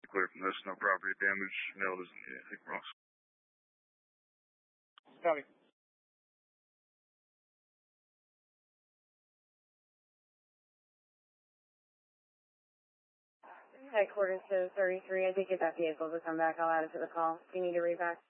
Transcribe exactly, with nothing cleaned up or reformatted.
Clear from this, no property damage. Mail doesn't need anything from us. Copy. Headquarters to thirty-three. I did get that vehicle to come back. I'll add it to the call. Do you need a repack?